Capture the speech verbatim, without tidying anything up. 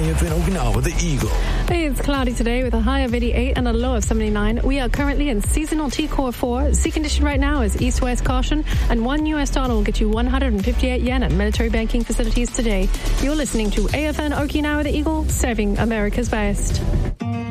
A F N Okinawa, the Eagle. Hey, it's cloudy today with a high of eighty-eight and a low of seventy-nine. We are currently in seasonal T-Core four. Sea condition right now is east-west caution, and one U S dollar will get you one hundred fifty-eight yen at military banking facilities today. You're listening to A F N Okinawa, the Eagle, serving America's best.